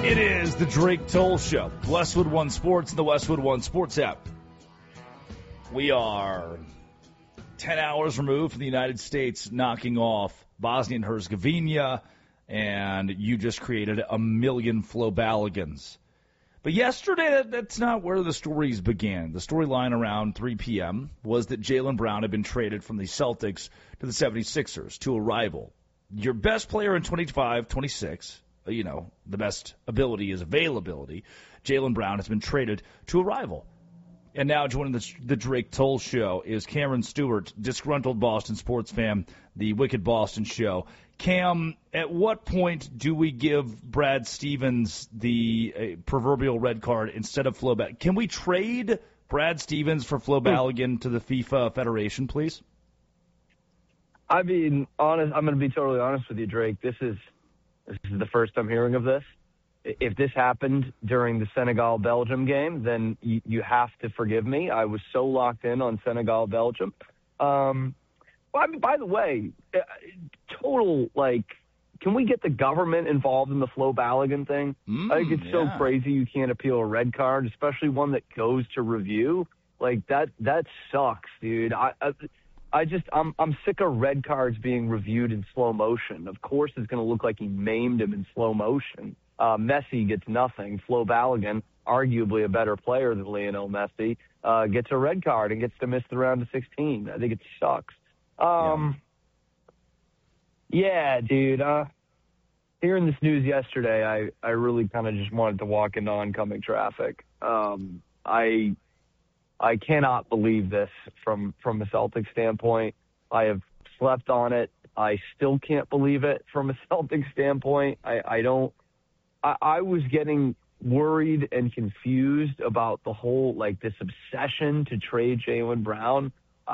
It is the Drake Toll Show. Westwood One Sports and the Westwood One Sports app. We are 10 hours removed from the United States knocking off Bosnia and Herzegovina, and you just created 1 million Flobaligans. But yesterday, that's not where the stories began. The storyline around 3 p.m. was that Jaylen Brown had been traded from the Celtics to the 76ers to a rival. Your best player in 25, 26, the best ability is availability. Jaylen Brown has been traded to a rival. And now joining the Drake Toll Show is Cameron Stewart, disgruntled Boston sports fan, the Wicked Boston Show. Cam, at what point do we give Brad Stevens the proverbial red card instead of Flo Baligan? Can we trade Brad Stevens for Flo Baligan to the FIFA Federation, please? I mean, I'm going to be totally honest with you, Drake. This is the first I'm hearing of this. If this happened during the Senegal-Belgium game, then you have to forgive me. I was so locked in on Senegal-Belgium. Well, I mean, by the way, can we get the government involved in the Flo Baligan thing? I think it's so crazy you can't appeal a red card, especially one that goes to review. Like, that sucks, dude. I'm sick of red cards being reviewed in slow motion. Of course it's going to look like he maimed him in slow motion. Messi gets nothing. Flo Baligan, arguably a better player than Lionel Messi, gets a red card and gets to miss the round of 16. I think it sucks. Yeah, dude. Hearing this news yesterday, I really kind of just wanted to walk into oncoming traffic. I cannot believe this from a Celtics standpoint. I have slept on it. I still can't believe it from a Celtics standpoint. I was getting worried and confused about the whole, this obsession to trade Jaylen Brown.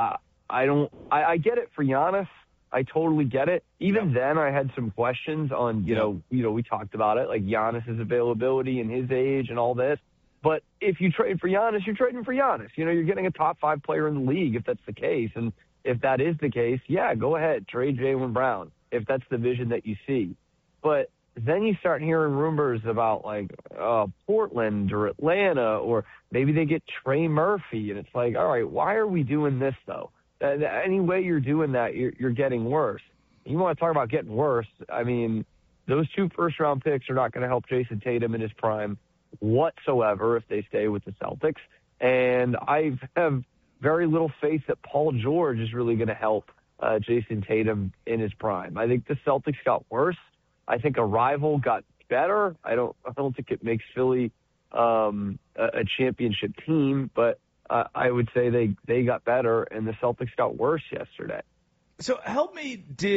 I get it for Giannis. I totally get it. Even then, I had some questions on, we talked about it, like Giannis's availability and his age and all this. But if you trade for Giannis, you're trading for Giannis. You're getting a top 5 player in the league if that's the case. And if that is the case, yeah, go ahead, trade Jaylen Brown if that's the vision that you see. But then you start hearing rumors about, Portland or Atlanta, or maybe they get Trey Murphy. And it's like, all right, why are we doing this, though? Any way you're doing that, you're getting worse. You want to talk about getting worse, I mean, those 2 first-round picks are not going to help Jason Tatum in his prime whatsoever if they stay with the Celtics. And I have very little faith that Paul George is really going to help Jason Tatum in his prime. I think the Celtics got worse. I think a rival got better. I don't think it makes Philly a championship team, but I would say they got better and the Celtics got worse yesterday. So help me,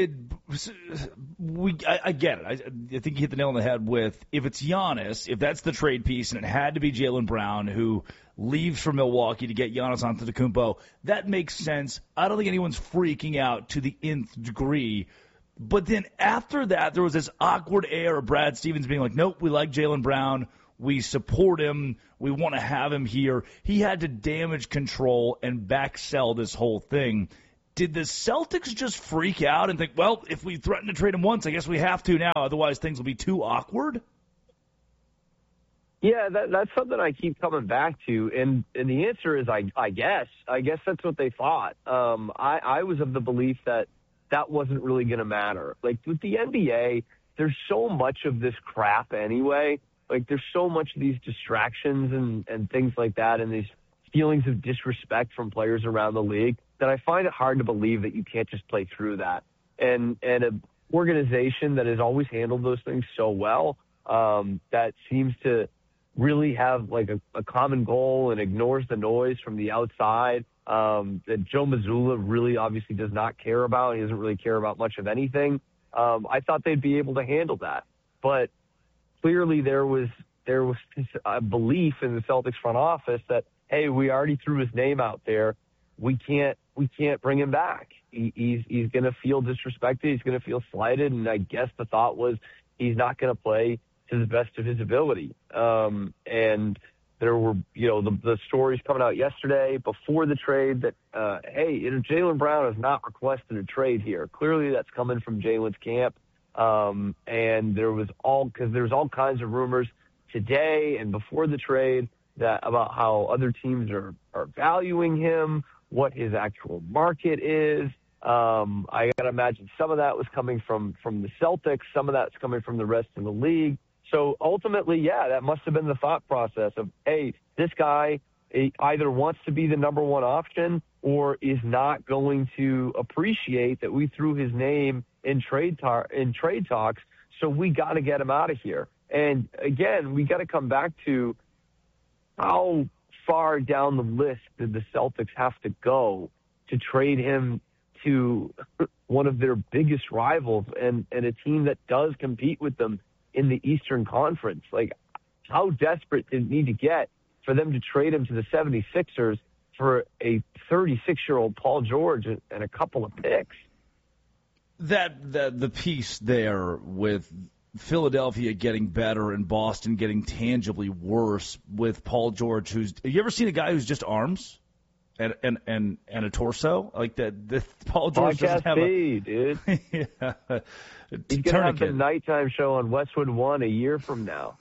I get it. I think you hit the nail on the head with, if it's Giannis, if that's the trade piece, and it had to be Jaylen Brown who leaves for Milwaukee to get Giannis Antetokounmpo, that makes sense. I don't think anyone's freaking out to the nth degree. But then after that, there was this awkward air of Brad Stevens being like, nope, we like Jaylen Brown. We support him. We want to have him here. He had to damage control and backsell this whole thing. Did the Celtics just freak out and think, well, if we threaten to trade him once, I guess we have to now, otherwise things will be too awkward? Yeah, that's something I keep coming back to, and the answer is I guess that's what they thought. I was of the belief that wasn't really going to matter. Like, with the NBA, there's so much of this crap anyway. Like, there's so much of these distractions and things like that, and these feelings of disrespect from players around the league, that I find it hard to believe that you can't just play through that. And an organization that has always handled those things so well, that seems to really have a common goal and ignores the noise from the outside, that Joe Mazzulla really obviously does not care about. He doesn't really care about much of anything. I thought they'd be able to handle that. But clearly there was a belief in the Celtics front office that, hey, we already threw his name out there. We can't bring him back. He's going to feel disrespected. He's going to feel slighted. And I guess the thought was he's not going to play to the best of his ability. And there were, the stories coming out yesterday before the trade that, hey, Jaylen Brown has not requested a trade here. Clearly that's coming from Jaylen's camp. And there's all kinds of rumors today and before the trade about how other teams are valuing him, what his actual market is. I got to imagine some of that was coming from the Celtics. Some of that's coming from the rest of the league. So ultimately, yeah, that must have been the thought process of, hey, this guy either wants to be the number one option or is not going to appreciate that we threw his name in trade talks. So we got to get him out of here. And again, we got to come back to how far down the list did the Celtics have to go to trade him to one of their biggest rivals and a team that does compete with them in the Eastern Conference? Like, how desperate did it need to get for them to trade him to the 76ers for a 36-year-old Paul George and a couple of picks? The piece there with Philadelphia getting better and Boston getting tangibly worse with Paul George, have you ever seen a guy who's just arms and a torso like that? The Paul George doesn't have dude. Yeah. He's gonna have the nighttime show on Westwood One a year from now.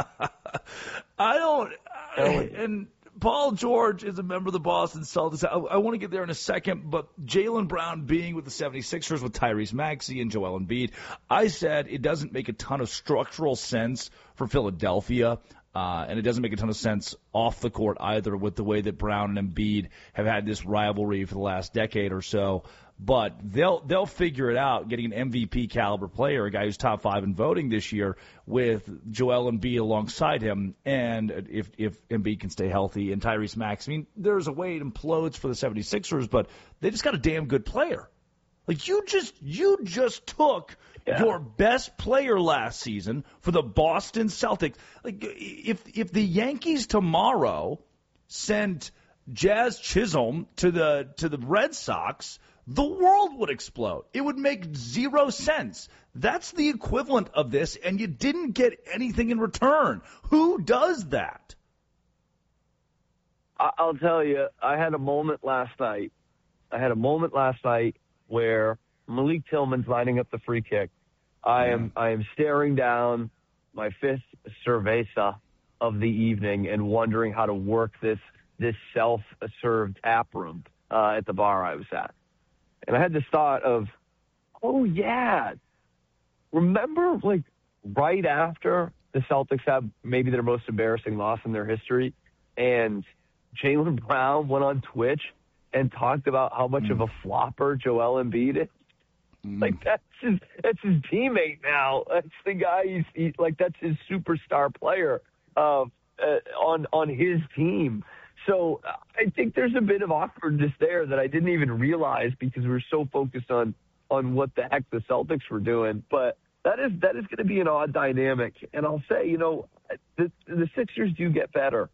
And Paul George is a member of the Boston Celtics. I want to get there in a second, but Jaylen Brown being with the 76ers with Tyrese Maxey and Joel Embiid, I said it doesn't make a ton of structural sense for Philadelphia, and it doesn't make a ton of sense off the court either with the way that Brown and Embiid have had this rivalry for the last decade or so. But they'll figure it out, getting an MVP caliber player, a guy who's top 5 in voting this year, with Joel Embiid alongside him. And if Embiid can stay healthy and Tyrese Maxey, I mean, there's a way it implodes for the 76ers, but they just got a damn good player. Like, you just took your best player last season for the Boston Celtics. Like, if the Yankees tomorrow sent Jazz Chisholm to the Red Sox, the world would explode. It would make zero sense. That's the equivalent of this, and you didn't get anything in return. Who does that? I'll tell you, I had a moment last night where Malik Tillman's lining up the free kick. I am staring down my 5th cerveza of the evening and wondering how to work this self-served tap room at the bar I was at. And I had this thought of, oh, yeah, remember, like, right after the Celtics have maybe their most embarrassing loss in their history, and Jaylen Brown went on Twitch and talked about how much of a flopper Joel Embiid is? Like, that's his teammate now. That's the guy he's like, that's his superstar player on his team. So I think there's a bit of awkwardness there that I didn't even realize because we were so focused on what the heck the Celtics were doing. But that is going to be an odd dynamic. And I'll say, the Sixers do get better.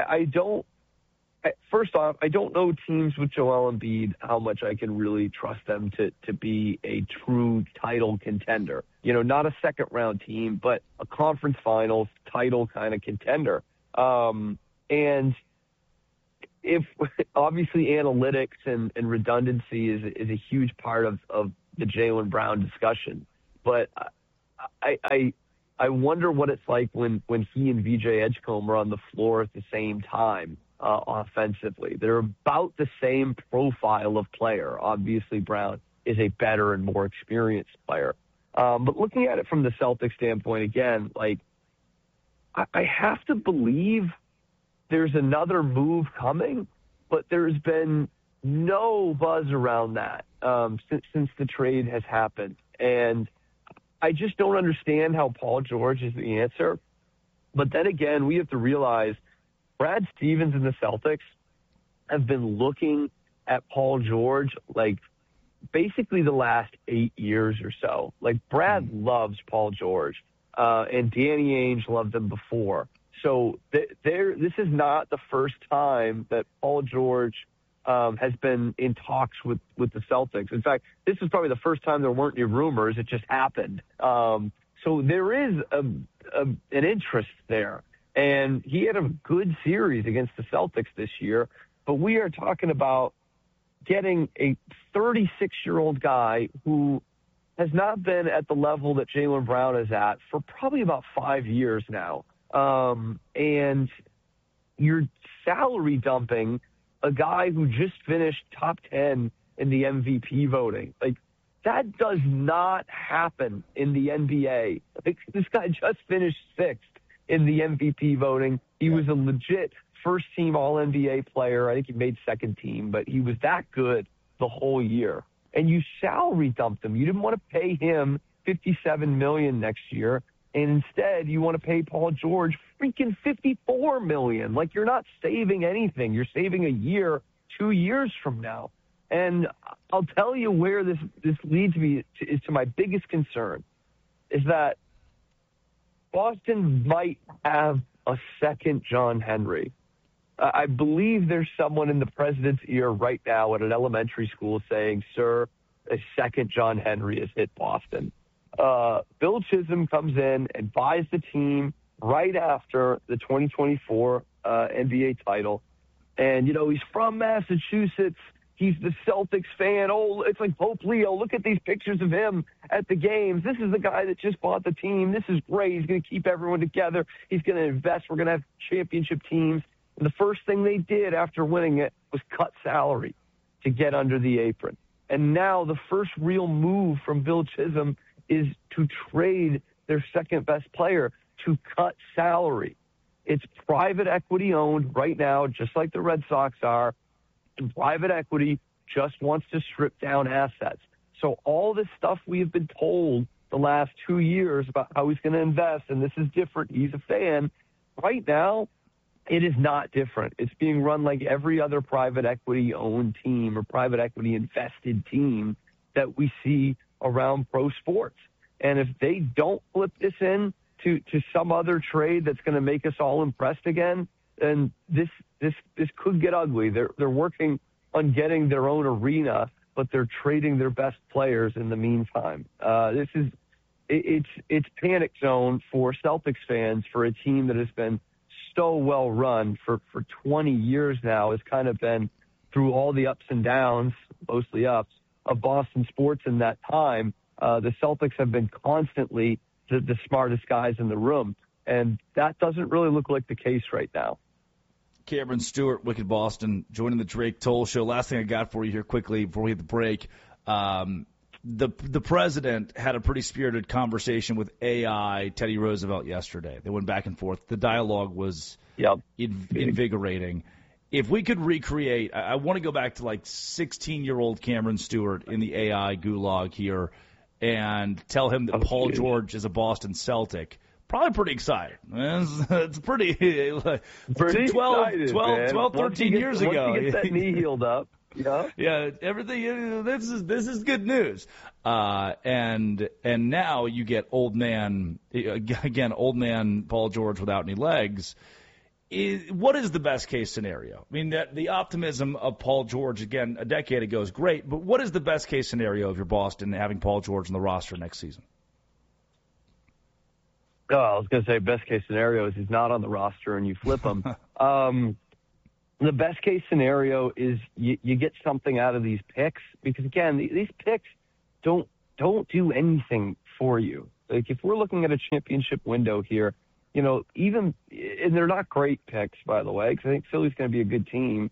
First off, I don't know teams with Joel Embiid, how much I can really trust them to be a true title contender. Not a second-round team, but a conference finals title kind of contender. And if obviously analytics and redundancy is a huge part of the Jaylen Brown discussion, but I wonder what it's like when he and VJ Edgecombe are on the floor at the same time offensively. They're about the same profile of player. Obviously, Brown is a better and more experienced player. But looking at it from the Celtics standpoint, again, like I have to believe there's another move coming, but there's been no buzz around that since the trade has happened. And I just don't understand how Paul George is the answer. But then again, we have to realize Brad Stevens and the Celtics have been looking at Paul George like basically the last 8 years or so. Like, Brad loves Paul George, and Danny Ainge loved him before. So this is not the first time that Paul George has been in talks with the Celtics. In fact, this is probably the first time there weren't any rumors. It just happened. So there is an interest there. And he had a good series against the Celtics this year. But we are talking about getting a 36-year-old guy who has not been at the level that Jaylen Brown is at for probably about 5 years now. And you're salary dumping a guy who just finished top 10 in the MVP voting. Like, that does not happen in the NBA. Like, this guy just finished 6th in the MVP voting. He was a legit first-team All-NBA player. I think he made second team, but he was that good the whole year. And you salary dumped him. You didn't want to pay him $57 million next year, and instead you want to pay Paul George freaking $54 million. Like, you're not saving anything. You're saving a year, 2 years from now. And I'll tell you where this leads me to my biggest concern, is that Boston might have a second John Henry. I believe there's someone in the president's ear right now at an elementary school saying, "Sir, a second John Henry has hit Boston." Bill Chisholm comes in and buys the team right after the 2024 NBA title. And, he's from Massachusetts. He's the Celtics fan. Oh, it's like Pope Leo. Look at these pictures of him at the games. This is the guy that just bought the team. This is great. He's going to keep everyone together. He's going to invest. We're going to have championship teams. And the first thing they did after winning it was cut salary to get under the apron. And now the first real move from Bill Chisholm is to trade their second best player, to cut salary. It's private equity owned right now, just like the Red Sox are. And private equity just wants to strip down assets. So all this stuff we have been told the last 2 years about how he's going to invest, and this is different, he's a fan, right now, it is not different. It's being run like every other private equity-owned team or private equity-invested team that we see around pro sports. And if they don't flip this in to some other trade that's going to make us all impressed again, then this could get ugly. They're working on getting their own arena, but they're trading their best players in the meantime. It's panic zone for Celtics fans, for a team that has been so well run for 20 years now, has kind of been through all the ups and downs, mostly ups, of Boston sports in that time. The Celtics have been constantly the smartest guys in the room, and that doesn't really look like the case right now. Cameron Stewart, Wicked Boston, joining the Drake Toll Show. Last thing I got for you here quickly before we hit the break. The president had a pretty spirited conversation with AI Teddy Roosevelt yesterday. They went back and forth. The dialogue was invigorating. If we could recreate, I want to go back to like 16-year-old Cameron Stewart in the AI gulag here and tell him that Paul George is a Boston Celtic. Probably pretty excited. It's pretty 12, excited, 13 years ago. Once he gets that knee healed up. Yeah, everything. This is good news. And now you get old man Paul George without any legs. What is the best case scenario? I mean, the optimism of Paul George again a decade ago is great, but what is the best case scenario of your Boston having Paul George on the roster next season? Oh, I was going to say best case scenario is he's not on the roster and you flip him. The best case scenario is you get something out of these picks, because again, these picks don't do anything for you. Like, if we're looking at a championship window here, and they're not great picks, by the way, because I think Philly's going to be a good team.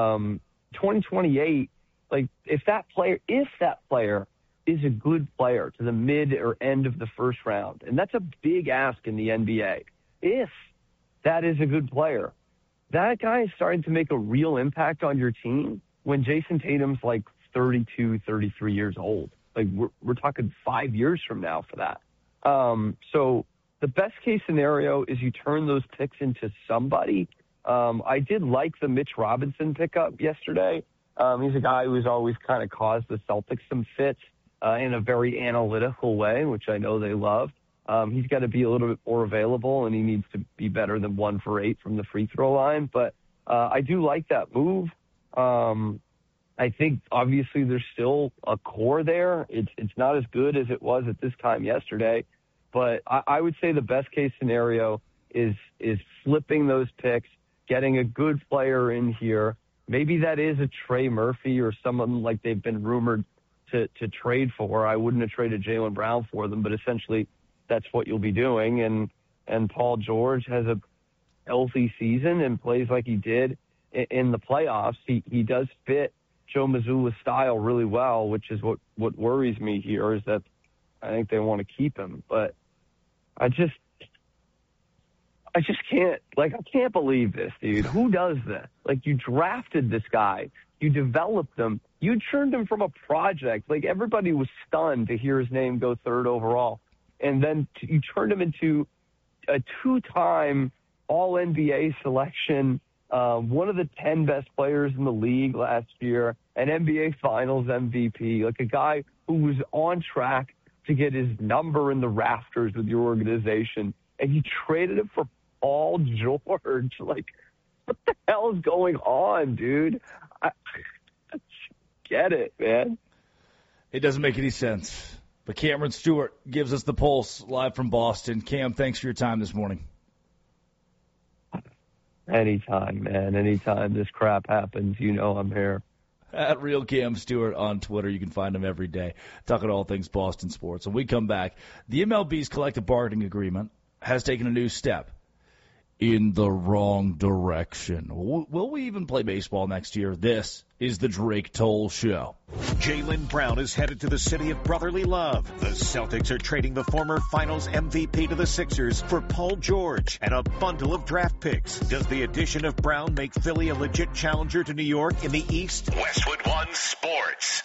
2028, like, if that player is a good player to the mid or end of the first round, and that's a big ask in the NBA. If that is a good player, that guy is starting to make a real impact on your team when Jason Tatum's like 32, 33 years old. Like, we're talking 5 years from now for that. So the best case scenario is you turn those picks into somebody. I did like the Mitch Robinson pickup yesterday. He's a guy who's always kind of caused the Celtics some fits in a very analytical way, which I know they love. He's got to be a little bit more available, and he needs to be better than 1 for 8 from the free throw line. But I do like that move. I think, obviously, there's still a core there. It's not as good as it was at this time yesterday. But I would say the best case scenario is flipping those picks, getting a good player in here. Maybe that is a Trey Murphy or someone like they've been rumored to trade for. I wouldn't have traded Jaylen Brown for them, but essentially that's what you'll be doing. And Paul George has a healthy season and plays like he did in the playoffs. He does fit Joe Mazzulla's style really well, which is what worries me here, is that I think they want to keep him. But I just can't, I can't believe this, dude. Who does this? You drafted this guy. You developed him. You turned him from a project. Everybody was stunned to hear his name go 3rd overall. And then you turned him into a 2-time All-NBA selection, one of the 10 best players in the league last year, an NBA Finals MVP, a guy who was on track to get his number in the rafters with your organization, and you traded him for Paul George. What the hell is going on, dude? I get it, man. It doesn't make any sense. But Cameron Stewart gives us the pulse live from Boston. Cam, thanks for your time this morning. Anytime, man. Anytime this crap happens, I'm here. At Real Cam Stewart on Twitter. You can find him every day, talking all things Boston sports. When we come back, the MLB's collective bargaining agreement has taken a new step in the wrong direction. Will we even play baseball next year? This is the Drake Toll Show. Jaylen Brown is headed to the city of brotherly love. The Celtics are trading the former Finals MVP to the Sixers for Paul George and a bundle of draft picks. Does the addition of Brown make Philly a legit challenger to New York in the East? Westwood One Sports.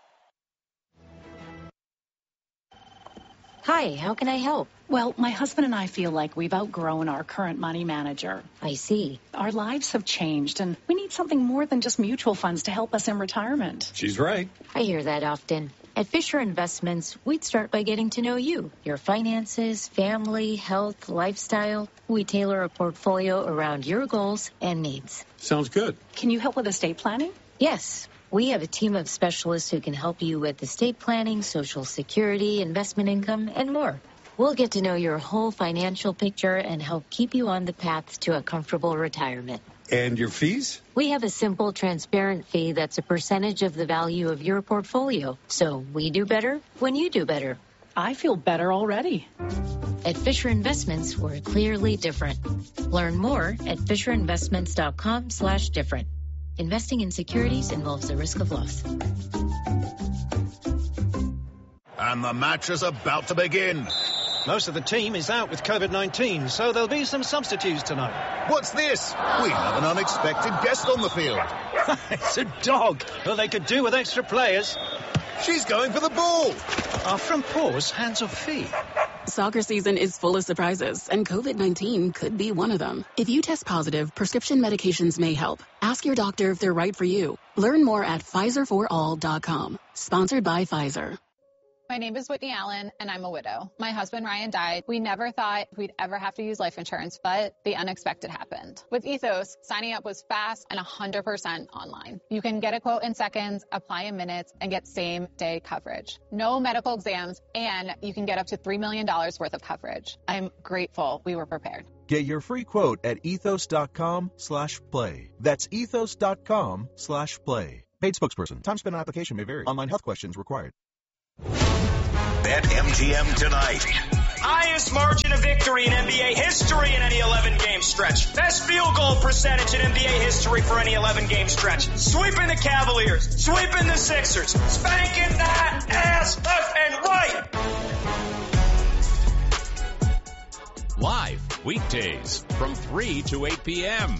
Hi, how can I help? Well, my husband and I feel like we've outgrown our current money manager. I see. Our lives have changed, and we need something more than just mutual funds to help us in retirement. She's right. I hear that often. At Fisher Investments, we'd start by getting to know you, your finances, family, health, lifestyle. We tailor a portfolio around your goals and needs. Sounds good. Can you help with estate planning? Yes. We have a team of specialists who can help you with estate planning, Social Security, investment income, and more. We'll get to know your whole financial picture and help keep you on the path to a comfortable retirement. And your fees? We have a simple, transparent fee that's a percentage of the value of your portfolio. So we do better when you do better. I feel better already. At Fisher Investments, we're clearly different. Learn more at FisherInvestments.com/different. Investing in securities involves the risk of loss. And the match is about to begin. Most of the team is out with COVID-19, so there'll be some substitutes tonight. What's this? We have an unexpected guest on the field. It's a dog. Well, they could do with extra players. She's going for the ball. Our front paws, hands or feet. Soccer season is full of surprises, and COVID-19 could be one of them. If you test positive, prescription medications may help. Ask your doctor if they're right for you. Learn more at PfizerForAll.com. Sponsored by Pfizer. My name is Whitney Allen, and I'm a widow. My husband, Ryan, died. We never thought we'd ever have to use life insurance, but the unexpected happened. With Ethos, signing up was fast and 100% online. You can get a quote in seconds, apply in minutes, and get same-day coverage. No medical exams, and you can get up to $3 million worth of coverage. I'm grateful we were prepared. Get your free quote at ethos.com/play. That's ethos.com/play. Paid spokesperson. Time spent on application may vary. Online health questions required. Bet MGM tonight. Highest margin of victory in NBA history in any 11-game stretch. Best field goal percentage in NBA history for any 11-game stretch. Sweeping the Cavaliers. Sweeping the Sixers. Spanking that ass left and right. Live weekdays from 3 to 8 p.m.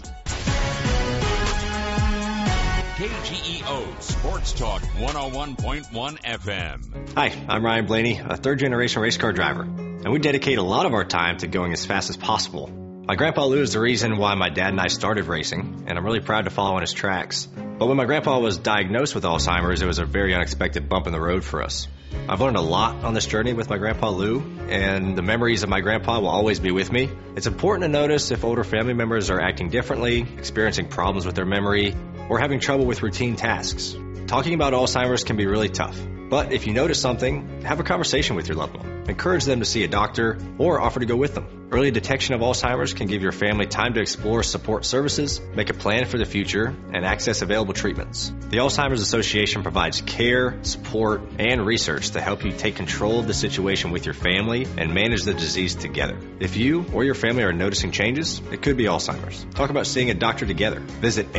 KGEO Sports Talk 101.1 FM. Hi, I'm Ryan Blaney, a third-generation race car driver, and we dedicate a lot of our time to going as fast as possible. My grandpa Lou is the reason why my dad and I started racing, and I'm really proud to follow in his tracks. But when my grandpa was diagnosed with Alzheimer's, it was a very unexpected bump in the road for us. I've learned a lot on this journey with my grandpa Lou, and the memories of my grandpa will always be with me. It's important to notice if older family members are acting differently, experiencing problems with their memory, or having trouble with routine tasks. Talking about Alzheimer's can be really tough, but if you notice something, have a conversation with your loved one. Encourage them to see a doctor or offer to go with them. Early detection of Alzheimer's can give your family time to explore support services, make a plan for the future, and access available treatments. The Alzheimer's Association provides care, support, and research to help you take control of the situation with your family and manage the disease together. If you or your family are noticing changes, it could be Alzheimer's. Talk about seeing a doctor together. Visit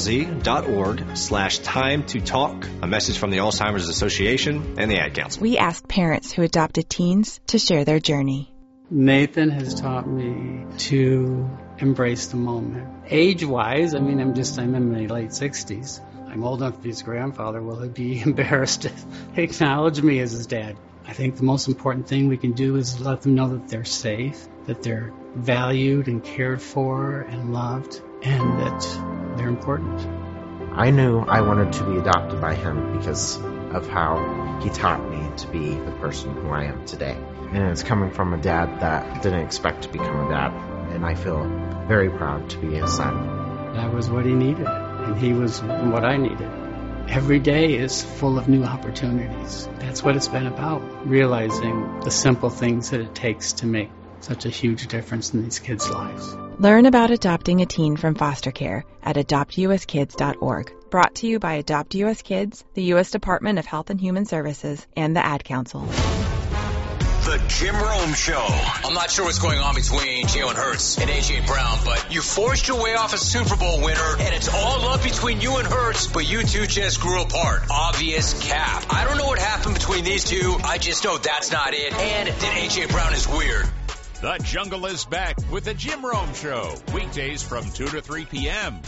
alz.org/time-to-talk. A message from the Alzheimer's Association and the Ad Council. We asked parents who adopted teens to share their journey. Nathan has taught me to embrace the moment. Age-wise, I'm in my late 60s. I'm old enough to be his grandfather. Will he be embarrassed to acknowledge me as his dad? I think the most important thing we can do is let them know that they're safe, that they're valued and cared for and loved, and that they're important. I knew I wanted to be adopted by him because of how he taught me to be the person who I am today. And it's coming from a dad that didn't expect to become a dad. And I feel very proud to be his son. That was what he needed, and he was what I needed. Every day is full of new opportunities. That's what it's been about, realizing the simple things that it takes to make such a huge difference in these kids' lives. Learn about adopting a teen from foster care at adoptuskids.org. Brought to you by Adopt U.S. Kids, the U.S. Department of Health and Human Services, and the Ad Council. The Jim Rome Show. I'm not sure what's going on between Jalen Hurts and A.J. Brown, but you forced your way off a Super Bowl winner, and it's all up between you and Hurts, but you two just grew apart. Obvious cap. I don't know what happened between these two. I just know that's not it, and that A.J. Brown is weird. The Jungle is back with the Jim Rome Show. Weekdays from 2 to 3 p.m.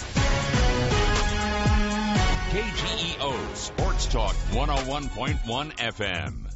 KGEO Sports Talk 101.1 FM.